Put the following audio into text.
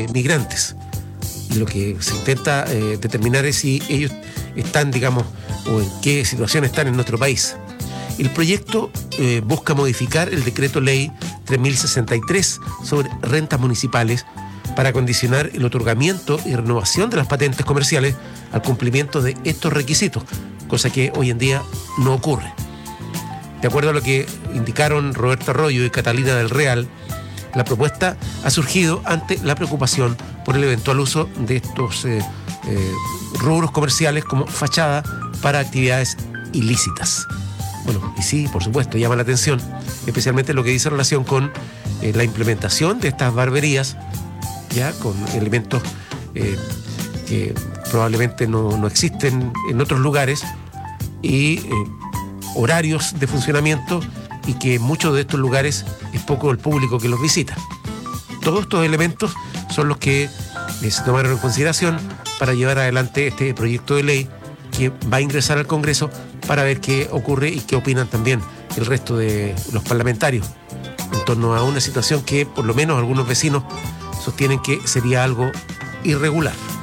migrantes. Y lo que se intenta determinar es si ellos están, digamos, o en qué situación están en nuestro país. El proyecto busca modificar el decreto ley 3063 sobre rentas municipales para condicionar el otorgamiento y renovación de las patentes comerciales al cumplimiento de estos requisitos, cosa que hoy en día no ocurre. De acuerdo a lo que indicaron Roberto Arroyo y Catalina del Real, la propuesta ha surgido ante la preocupación por el eventual uso de estos rubros comerciales como fachada para actividades ilícitas. Bueno, y sí, por supuesto, llama la atención, especialmente lo que dice en relación con la implementación de estas barberías, ya con elementos que probablemente no existen en otros lugares, y horarios de funcionamiento, y que en muchos de estos lugares es poco el público que los visita. Todos estos elementos son los que se tomaron en consideración para llevar adelante este proyecto de ley que va a ingresar al Congreso para ver qué ocurre y qué opinan también el resto de los parlamentarios en torno a una situación que por lo menos algunos vecinos sostienen que sería algo irregular.